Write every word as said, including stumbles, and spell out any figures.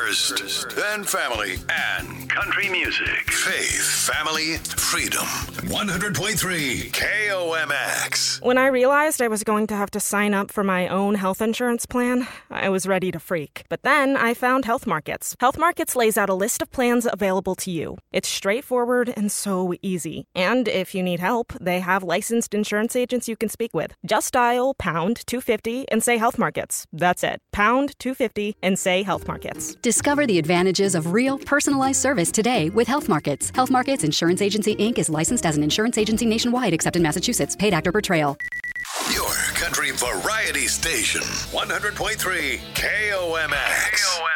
First, then family and country music. Faith, family, freedom. one hundred point three K O M X. When I realized I was going to have to sign up for my own health insurance plan, I was ready to freak. But then I found Health Markets. Health Markets lays out a list of plans available to you. It's straightforward and so easy. And if you need help, they have licensed insurance agents you can speak with. Just dial pound two fifty and say Health Markets. That's it. Pound two fifty and say Health Markets. Discover the advantages of real, personalized service today with Health Markets. Health Markets Insurance Agency, Incorporated is licensed as an insurance agency nationwide except in Massachusetts. Paid actor per trail. Your country variety station. one hundred point three K O M X. K O M X.